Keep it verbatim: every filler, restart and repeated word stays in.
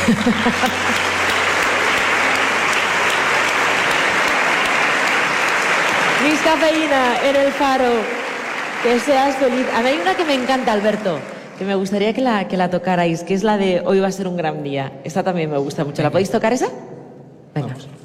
Miss Cafeína en el Faro. Que seas feliz. A mí hay una que me encanta, Alberto, que me gustaría que la, que la tocarais, que es la de Hoy va a ser un gran día. Esta también me gusta mucho. ¿La podéis tocar esa? Venga. Vamos.